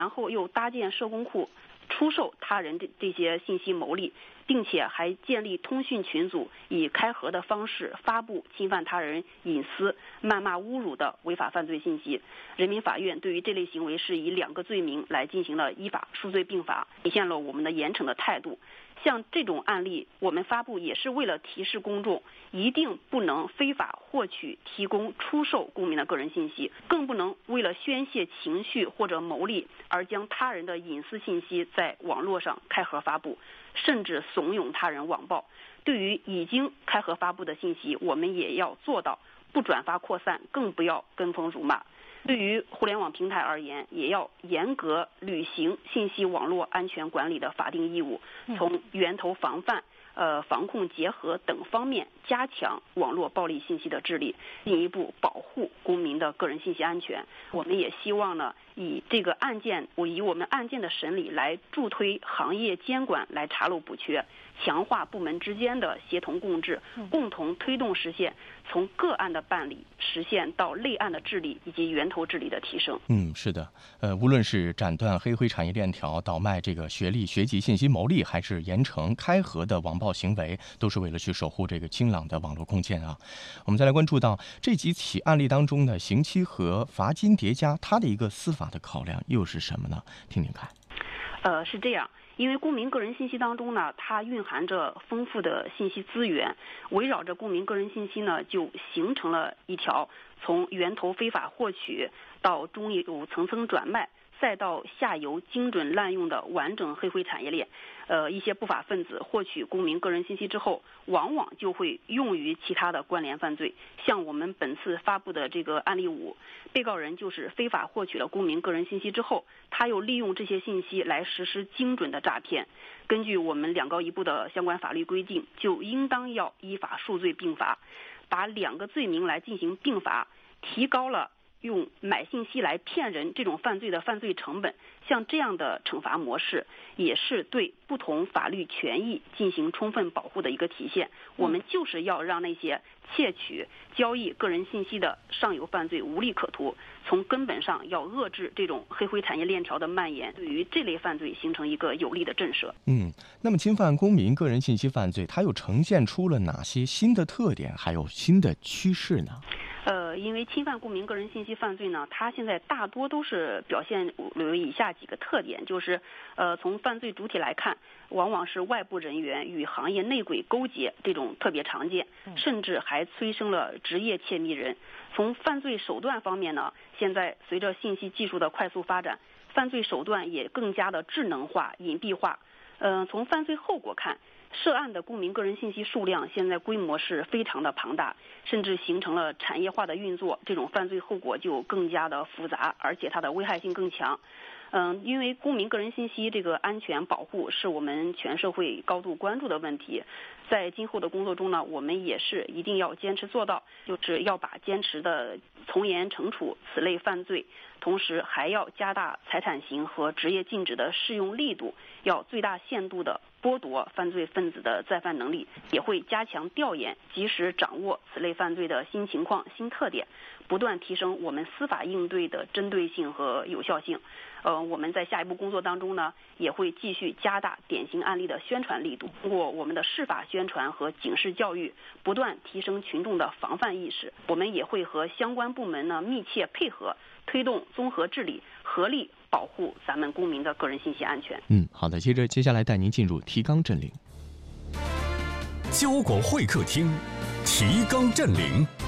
然后又搭建社工库，出售他人这些信息牟利，并且还建立通讯群组，以开盒的方式发布侵犯他人隐私、谩骂侮辱的违法犯罪信息。人民法院对于这类行为是以2个罪名来进行了依法数罪并罚，体现了我们的严惩的态度。像这种案例，我们发布也是为了提示公众，一定不能非法获取、提供、出售公民的个人信息，更不能为了宣泄情绪或者牟利而将他人的隐私信息在网络上开盒发布，甚至怂恿他人网暴。对于已经开盒发布的信息，我们也要做到不转发扩散，更不要跟风辱骂。对于互联网平台而言，也要严格履行信息网络安全管理的法定义务，从源头防范、防控结合等方面加强网络暴力信息的治理，进一步保护公民的个人信息安全。我们也希望呢，以我们案件的审理来助推行业监管，来查漏补缺，强化部门之间的协同共治，共同推动实现从个案的办理实现到类案的治理以及源头治理的提升。 是的，无论是斩断黑灰产业链条，倒卖这个学历学籍信息牟利，还是严惩开盒的网暴行为，都是为了去守护这个清朗的网络空间啊。我们再来关注到这几起案例当中呢，刑期和罚金叠加，它的一个司法的考量又是什么呢？听听看。 是这样。因为公民个人信息当中呢，它蕴含着丰富的信息资源，围绕着公民个人信息呢，就形成了一条从源头非法获取到中游层层转卖，再到下游精准滥用的完整黑灰产业链。一些不法分子获取公民个人信息之后，往往就会用于其他的关联犯罪。像我们本次发布的这个案例5，被告人就是非法获取了公民个人信息之后，他又利用这些信息来实施精准的诈骗。根据我们2高1部的相关法律规定，就应当要依法数罪并罚，把2个罪名来进行并罚，提高了用买信息来骗人这种犯罪的犯罪成本。像这样的惩罚模式，也是对不同法律权益进行充分保护的一个体现。我们就是要让那些窃取、交易个人信息的上游犯罪无利可图，从根本上要遏制这种黑灰产业链条的蔓延，对于这类犯罪形成一个有力的震慑。 那么侵犯公民个人信息犯罪，它又呈现出了哪些新的特点，还有新的趋势呢？ 因为侵犯公民个人信息犯罪呢，它现在大多都是表现有以下几个特点，就是从犯罪主体来看，往往是外部人员与行业内鬼勾结，这种特别常见，甚至还催生了职业窃密人。从犯罪手段方面呢，现在随着信息技术的快速发展，犯罪手段也更加的智能化、隐蔽化。从犯罪后果看，涉案的公民个人信息数量现在规模是非常的庞大，甚至形成了产业化的运作，这种犯罪后果就更加的复杂，而且它的危害性更强。因为公民个人信息这个安全保护是我们全社会高度关注的问题，在今后的工作中呢，我们也是一定要坚持做到，就是要把坚持的从严惩处此类犯罪，同时还要加大财产刑和职业禁止的适用力度，要最大限度的剥夺犯罪分子的再犯能力，也会加强调研，及时掌握此类犯罪的新情况、新特点，不断提升我们司法应对的针对性和有效性。我们在下一步工作当中呢，也会继续加大典型案例的宣传力度，通过我们的释法宣传和警示教育，不断提升群众的防范意识。我们也会和相关部门呢密切配合，推动综合治理，合力保护咱们公民的个人信息安全。 好的，接下来带您进入提纲镇领。 交广会客厅，提纲镇领。